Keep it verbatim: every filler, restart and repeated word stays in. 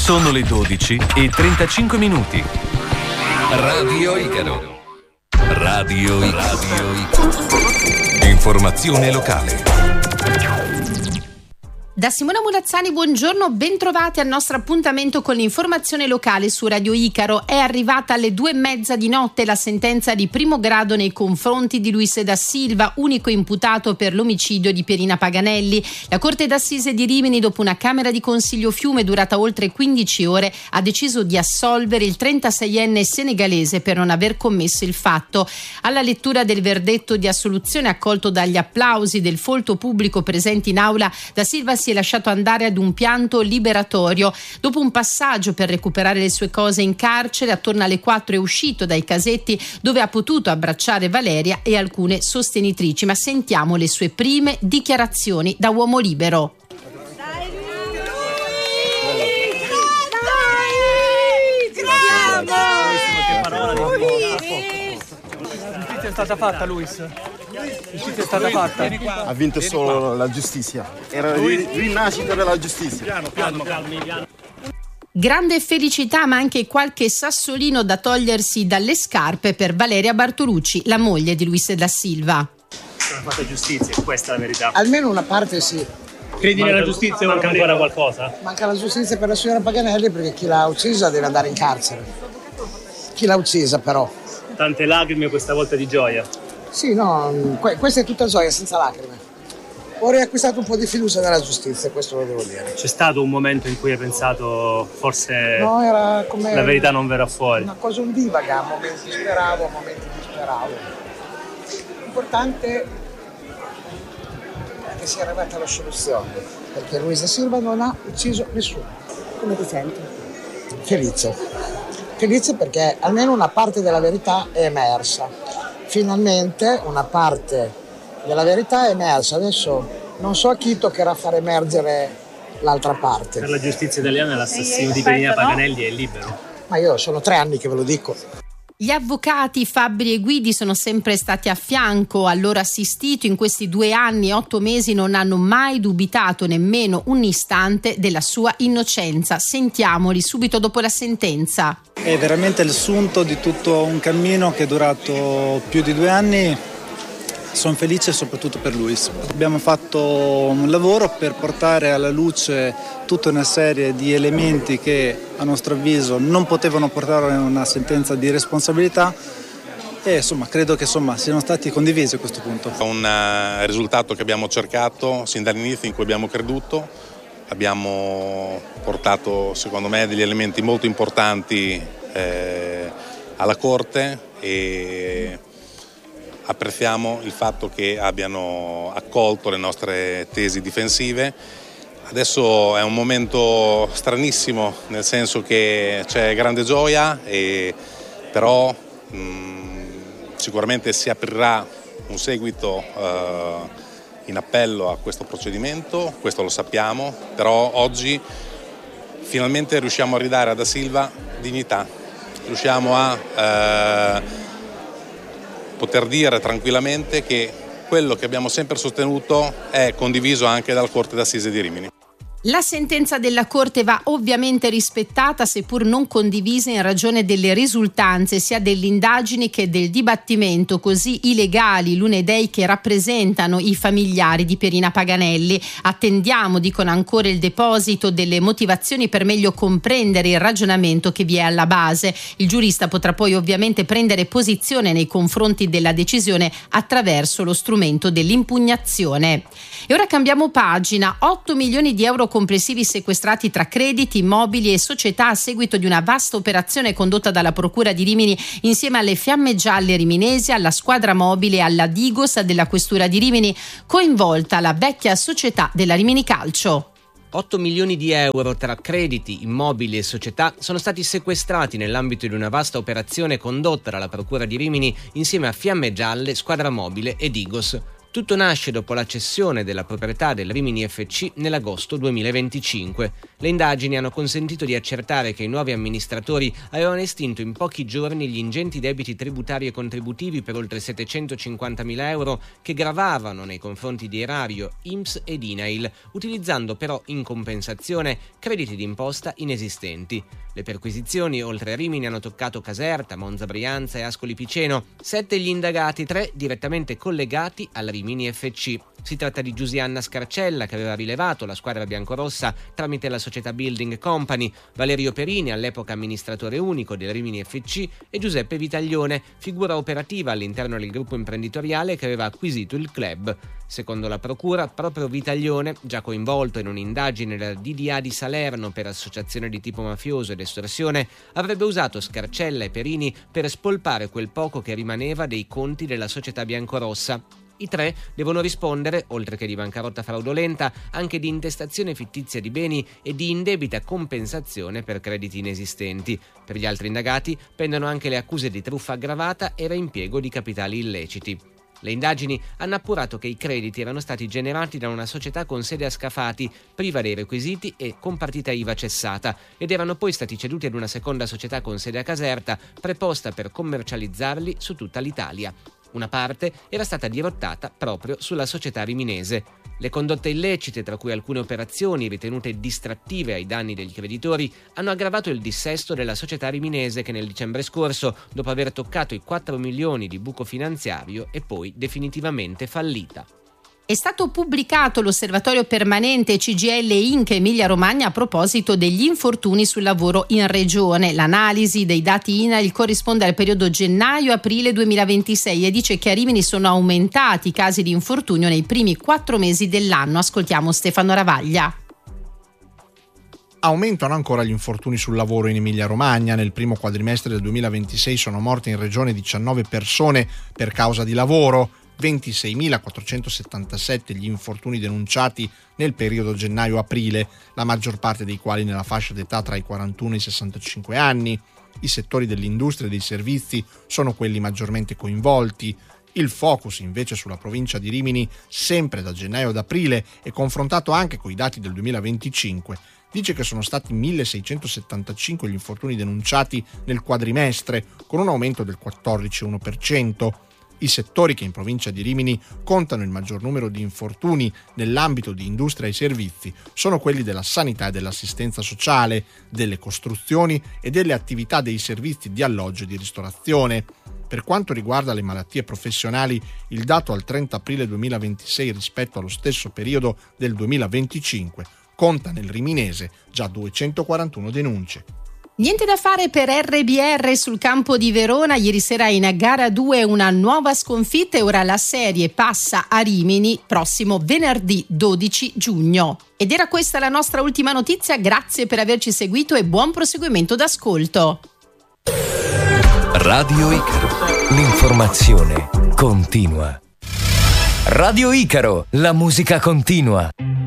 Sono le dodici e trentacinque minuti. Radio Icaro. Radio Icaro. Informazione locale. Da Simona Murazzani, buongiorno, bentrovati al nostro appuntamento con l'informazione locale su Radio Icaro. È arrivata alle due e mezza di notte la sentenza di primo grado nei confronti di Luis da Silva, unico imputato per l'omicidio di Pierina Paganelli. La Corte d'Assise di Rimini, dopo una camera di consiglio Fiume durata oltre quindici ore, ha deciso di assolvere il trentaseienne senegalese per non aver commesso il fatto. Alla lettura del verdetto di assoluzione, accolto dagli applausi del folto pubblico presente in aula, da Silva si è lasciato andare ad un pianto liberatorio. Dopo un passaggio per recuperare le sue cose in carcere, attorno alle quattro è uscito dai casetti dove ha potuto abbracciare Valeria e alcune sostenitrici. Ma sentiamo le sue prime dichiarazioni da uomo libero. Dai, Giustizia è stata fatta, Luis. Giustizia è stata fatta. Ha vinto solo la giustizia. Era il rinascita della giustizia. Piano, piano, piano. Grande felicità, ma anche qualche sassolino da togliersi dalle scarpe per Valeria Bartolucci, la moglie di Luis da Silva. Non ha fatto giustizia, questa è la verità. Almeno una parte sì. Credi manca, nella giustizia o manca ancora qualcosa? Manca la giustizia per la signora Paganelli, perché chi l'ha uccisa deve andare in carcere. Chi l'ha uccisa però? Tante lacrime questa volta di gioia. Sì, no, que- questa è tutta gioia, senza lacrime. Ho riacquistato un po' di fiducia nella giustizia, questo lo devo dire. C'è stato un momento in cui hai pensato forse no, era come la verità non verrà fuori? Una cosa ondivaga, a momenti speravo, a momenti disperavo. L'importante è che sia arrivata alla soluzione, perché Luis da Silva non ha ucciso nessuno. Come ti senti? Felice. Felice perché almeno una parte della verità è emersa. Finalmente una parte della verità è emersa. Adesso non so chi toccherà far emergere l'altra parte. Per la giustizia italiana l'assassino di Pierina Paganelli è libero. Ma io sono tre anni che ve lo dico. Gli avvocati Fabbri e Guidi sono sempre stati a fianco al loro assistito. In questi due anni e otto mesi non hanno mai dubitato nemmeno un istante della sua innocenza. Sentiamoli subito dopo la sentenza. È veramente il sunto di tutto un cammino che è durato più di due anni. Sono felice soprattutto per Luis. Abbiamo fatto un lavoro per portare alla luce tutta una serie di elementi che a nostro avviso non potevano portare a una sentenza di responsabilità e insomma credo che insomma siano stati condivisi a questo punto. È un uh, risultato che abbiamo cercato sin dall'inizio, in cui abbiamo creduto. Abbiamo portato secondo me degli elementi molto importanti eh, alla Corte e apprezziamo il fatto che abbiano accolto le nostre tesi difensive. Adesso è un momento stranissimo, nel senso che c'è grande gioia, e però mh, sicuramente si aprirà un seguito eh, in appello a questo procedimento, questo lo sappiamo, però oggi finalmente riusciamo a ridare a Da Silva dignità, riusciamo a eh, poter dire tranquillamente che quello che abbiamo sempre sostenuto è condiviso anche dalla Corte d'Assise di Rimini. La sentenza della Corte va ovviamente rispettata, seppur non condivisa, in ragione delle risultanze sia dell'indagine che del dibattimento, così i legali, l'Unedei, che rappresentano i familiari di Pierina Paganelli. Attendiamo, dicono ancora, il deposito delle motivazioni per meglio comprendere il ragionamento che vi è alla base. Il giurista potrà poi ovviamente prendere posizione nei confronti della decisione attraverso lo strumento dell'impugnazione. E ora cambiamo pagina. otto milioni di euro complessivi sequestrati tra crediti, immobili e società a seguito di una vasta operazione condotta dalla Procura di Rimini insieme alle Fiamme Gialle riminesi, alla Squadra Mobile e alla Digos della Questura di Rimini, coinvolta la vecchia società della Rimini Calcio. otto milioni di euro tra crediti, immobili e società sono stati sequestrati nell'ambito di una vasta operazione condotta dalla Procura di Rimini insieme a Fiamme Gialle, Squadra Mobile e Digos. Tutto nasce dopo la cessione della proprietà del Rimini F C nell'agosto duemilaventicinque. Le indagini hanno consentito di accertare che i nuovi amministratori avevano estinto in pochi giorni gli ingenti debiti tributari e contributivi per oltre settecentocinquantamila euro che gravavano nei confronti di Erario, I N P S ed I N A I L, utilizzando però in compensazione crediti d'imposta inesistenti. Le perquisizioni oltre a Rimini hanno toccato Caserta, Monza Brianza e Ascoli Piceno. Sette gli indagati, tre direttamente collegati al Rimini F C. Si tratta di Giusianna Scarcella, che aveva rilevato la squadra biancorossa tramite la società Building Company, Valerio Perini, all'epoca amministratore unico del Rimini F C, e Giuseppe Vitaglione, figura operativa all'interno del gruppo imprenditoriale che aveva acquisito il club. Secondo la procura, proprio Vitaglione, già coinvolto in un'indagine della D D A di Salerno per associazione di tipo mafioso ed estorsione, avrebbe usato Scarcella e Perini per spolpare quel poco che rimaneva dei conti della società biancorossa. I tre devono rispondere, oltre che di bancarotta fraudolenta, anche di intestazione fittizia di beni e di indebita compensazione per crediti inesistenti. Per gli altri indagati pendono anche le accuse di truffa aggravata e reimpiego di capitali illeciti. Le indagini hanno appurato che i crediti erano stati generati da una società con sede a Scafati, priva dei requisiti e con partita I V A cessata, ed erano poi stati ceduti ad una seconda società con sede a Caserta, preposta per commercializzarli su tutta l'Italia. Una parte era stata dirottata proprio sulla società riminese. Le condotte illecite, tra cui alcune operazioni ritenute distrattive ai danni degli creditori, hanno aggravato il dissesto della società riminese che nel dicembre scorso, dopo aver toccato i quattro milioni di buco finanziario, è poi definitivamente fallita. È stato pubblicato l'osservatorio permanente C G I L I N C Emilia Romagna a proposito degli infortuni sul lavoro in regione. L'analisi dei dati I N A I L corrisponde al periodo gennaio-aprile duemilaventisei e dice che a Rimini sono aumentati i casi di infortunio nei primi quattro mesi dell'anno. Ascoltiamo Stefano Ravaglia. Aumentano ancora gli infortuni sul lavoro in Emilia-Romagna. Nel primo quadrimestre del duemilaventisei sono morte in regione diciannove persone per causa di lavoro, ventiseimilaquattrocentosettantasette gli infortuni denunciati nel periodo gennaio-aprile, la maggior parte dei quali nella fascia d'età tra i quarantuno e i sessantacinque anni. I settori dell'industria e dei servizi sono quelli maggiormente coinvolti. Il focus invece sulla provincia di Rimini, sempre da gennaio ad aprile e confrontato anche con i dati del duemilaventicinque, dice che sono stati milleseicentosettantacinque gli infortuni denunciati nel quadrimestre, con un aumento del quattordici virgola uno per cento. I settori che in provincia di Rimini contano il maggior numero di infortuni nell'ambito di industria e servizi sono quelli della sanità e dell'assistenza sociale, delle costruzioni e delle attività dei servizi di alloggio e di ristorazione. Per quanto riguarda le malattie professionali, il dato al trenta aprile duemilaventisei rispetto allo stesso periodo del duemilaventicinque conta nel riminese già duecentoquarantuno denunce. Niente da fare per R B R sul campo di Verona. Ieri sera in gara due una nuova sconfitta e ora la serie passa a Rimini prossimo venerdì dodici giugno. Ed era questa la nostra ultima notizia. Grazie per averci seguito e buon proseguimento d'ascolto. Radio Icaro, l'informazione continua. Radio Icaro, la musica continua.